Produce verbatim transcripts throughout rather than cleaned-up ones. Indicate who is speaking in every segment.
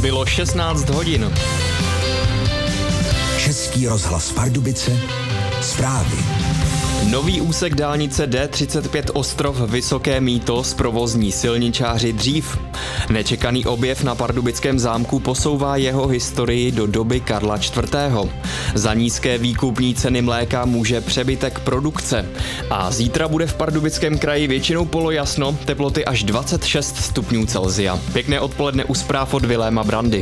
Speaker 1: Bylo šestnáct hodin.
Speaker 2: Český rozhlas Pardubice, zprávy.
Speaker 1: Nový úsek dálnice D třicet pět Ostrov Vysoké Mýto zprovozní silničáři dřív. Nečekaný objev na pardubickém zámku posouvá jeho historii do doby Karla čtvrtého. Za nízké výkupní ceny mléka může přebytek produkce. A zítra bude v Pardubickém kraji většinou polojasno, teploty až dvacet šest stupňů Celsia. Pěkné odpoledne u zpráv od Viléma Brandy.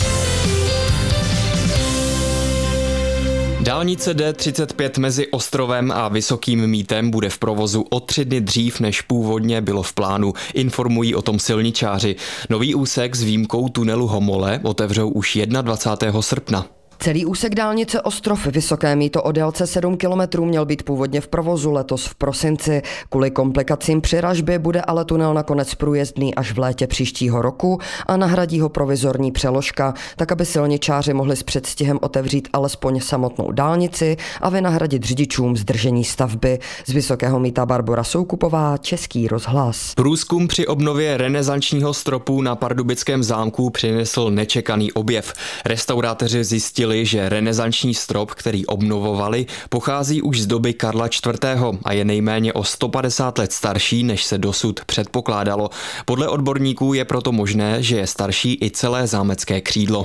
Speaker 1: Dálnice D třicet pět mezi Ostrovem a Vysokým Mýtem bude v provozu o tři dny dřív, než původně bylo v plánu, informují o tom silničáři. Nový úsek s výjimkou tunelu Homole otevřou už dvacátého prvního srpna.
Speaker 3: Celý úsek dálnice Ostrov Vysoké Mýto o délce sedm kilometrů měl být původně v provozu letos v prosinci. Kvůli komplikacím při ražbě bude ale tunel nakonec průjezdný až v létě příštího roku a nahradí ho provizorní přeložka, tak aby silničáři mohli s předstihem otevřít alespoň samotnou dálnici a vynahradit řidičům zdržení stavby. Z Vysokého Mýta Barbora Soukupová, Český rozhlas.
Speaker 1: Průzkum při obnově renesančního stropu na pardubickém zámku přinesl nečekaný objev. Restaurátoři zjistili, že renesanční strop, který obnovovali, pochází už z doby Karla čtvrtého a je nejméně o sto padesát let starší, než se dosud předpokládalo. Podle odborníků je proto možné, že je starší i celé zámecké křídlo.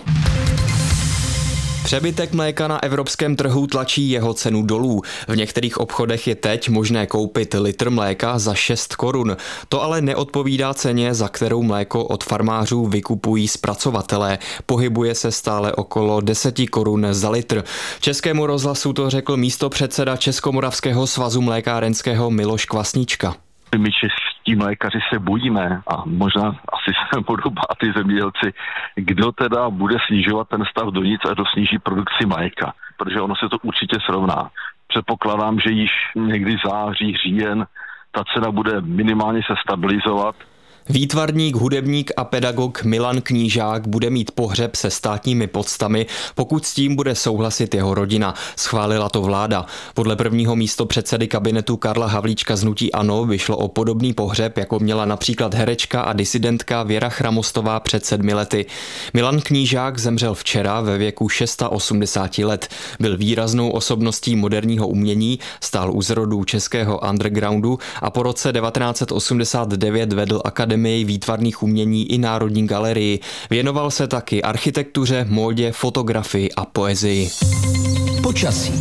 Speaker 1: Přebytek mléka na evropském trhu tlačí jeho cenu dolů. V některých obchodech je teď možné koupit litr mléka za šest korun. To ale neodpovídá ceně, za kterou mléko od farmářů vykupují zpracovatelé. Pohybuje se stále okolo deset korun za litr. Českému rozhlasu to řekl místopředseda Českomoravského svazu mlékárenského Miloš Kvasnička.
Speaker 4: My čeští mlékaři se bojíme a možná asi se budou bát ty zemědělci, kdo teda bude snižovat ten stav do nic a kdo sníží produkci mléka, protože ono se to určitě srovná. Předpokládám, že již někdy září, říjen ta cena bude minimálně se stabilizovat.
Speaker 1: Výtvarník, hudebník a pedagog Milan Knížák bude mít pohřeb se státními poctami, pokud s tím bude souhlasit jeho rodina. Schválila to vláda. Podle prvního místopředsedy kabinetu Karla Havlíčka z hnutí ANO vyšlo o podobný pohřeb, jako měla například herečka a disidentka Věra Chramostová před sedmi lety. Milan Knížák zemřel včera ve věku osmdesáti šesti let. Byl výraznou osobností moderního umění, stál u zrodů českého undergroundu a po roce devatenáct set osmdesát devět vedl akademii výtvarných umění i Národní galerii. Věnoval se taky architektuře, módě, fotografii a poezii.
Speaker 2: Počasí.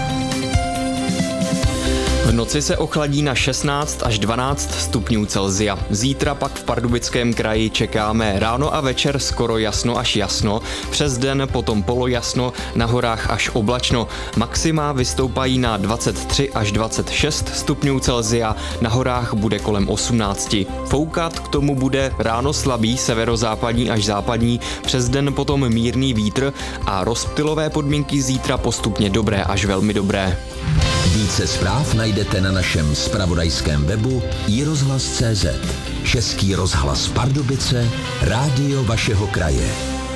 Speaker 1: V noci se ochladí na šestnáct až dvanáct stupňů Celsia. Zítra pak v Pardubickém kraji čekáme ráno a večer skoro jasno až jasno, přes den potom polojasno, na horách až oblačno. Maxima vystoupají na dvacet tři až dvacet šest stupňů Celsia, na horách bude kolem osmnáct. Foukat k tomu bude ráno slabý severozápadní až západní, přes den potom mírný vítr a rozptylové podmínky zítra postupně dobré až velmi dobré.
Speaker 2: Více zpráv najdete na našem zpravodajském webu i rozhlas tečka cé zet. Český rozhlas Pardubice, rádio vašeho kraje.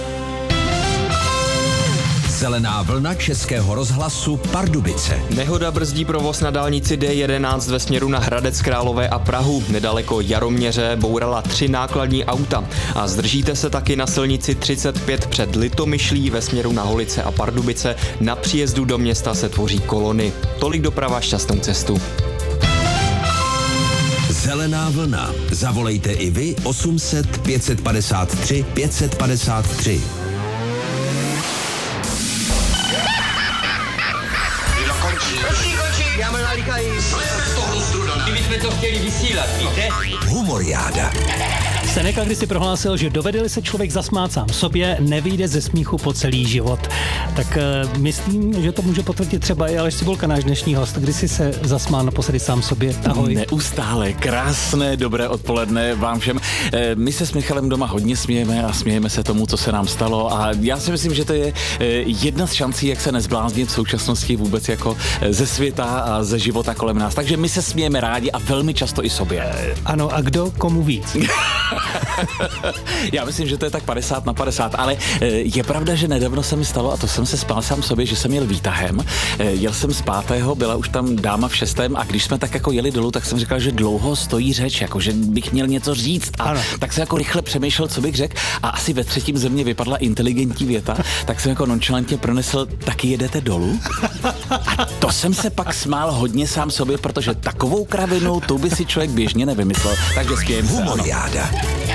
Speaker 2: Zelená vlna Českého rozhlasu Pardubice.
Speaker 1: Nehoda brzdí provoz na dálnici D jedenáct ve směru na Hradec Králové a Prahu. Nedaleko Jaroměře bourala tři nákladní auta. A zdržíte se taky na silnici třicet pět před Litomyšlí ve směru na Holice a Pardubice. Na příjezdu do města se tvoří kolony. Tolik doprava, šťastnou cestu.
Speaker 2: Zelená vlna. Zavolejte i vy osm set pět set padesát tři pět set padesát tři.
Speaker 5: Kdybychom to chtěli vysílat, víte?
Speaker 2: Humoriáda.
Speaker 6: Seneca kdysi prohlásil, že dovede-li se člověk zasmát sám sobě, nevyjde ze smíchu po celý život. Tak uh, myslím, že to může potvrdit třeba i Aleš Cibulka, náš dnešní host. Kdy jsi se zasmál naposledy sám sobě? Ahoj.
Speaker 7: Neustále, krásné, dobré odpoledne vám všem. E, my se s Michalem doma hodně smějeme a smějeme se tomu, co se nám stalo a já si myslím, že to je e, jedna z šancí, jak se nezbláznit v současnosti vůbec jako ze světa a ze života kolem nás. Takže my se smějeme rádi a velmi často i sobě.
Speaker 6: Ano, a kdo komu víc?
Speaker 7: Já myslím, že to je tak padesát na padesát, ale je pravda, že nedávno se mi stalo, a to jsem se spál sám sobě, že jsem jel výtahem. Jel jsem z pátého, byla už tam dáma v šestém a když jsme tak jako jeli dolů, tak jsem říkal, že dlouho stojí řeč, jako že bych měl něco říct. A ano. Tak jsem jako rychle přemýšlel, co bych řekl, a asi ve třetím ze mě vypadla inteligentní věta, tak jsem jako nonchalantně pronesl, taky jedete dolů? A to jsem se pak smál hodně sám sobě, protože takovou kravinu tu by si člověk běžně nevymyslel. Takže spějem se.
Speaker 2: Humoriáda.